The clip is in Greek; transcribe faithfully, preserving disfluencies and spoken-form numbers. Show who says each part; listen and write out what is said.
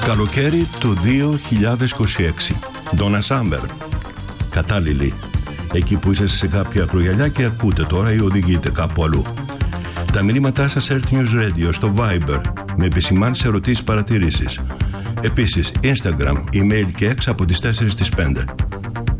Speaker 1: Καλοκαίρι του δύο χιλιάδες είκοσι έξι. Donna Summer. Κατάλληλη. Εκεί που είσαστε σε κάποια ακρογιαλιά και ακούτε τώρα ή οδηγείτε κάπου αλλού. Τα μηνύματά σας Earth News Radio στο Viber με επισημάνσεις, ερωτήσεις, παρατηρήσεις. Επίσης Instagram, email και X από τις τέσσερις στις πέντε.